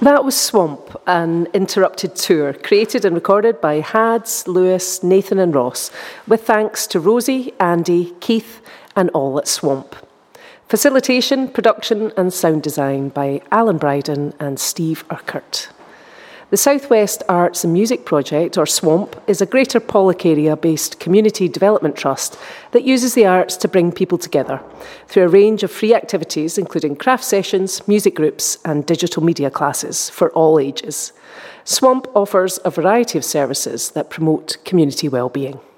That was Swamp, an interrupted tour created and recorded by Hads, Lewis, Nathan and Ross, with thanks to Rosie, Andy, Keith and all at Swamp. Facilitation, production and sound design by Alan Bryden and Steve Urquhart. The Southwest Arts and Music Project, or SWAMP, is a Greater Pollock area-based community development trust that uses the arts to bring people together through a range of free activities, including craft sessions, music groups, and digital media classes for all ages. SWAMP offers a variety of services that promote community well-being.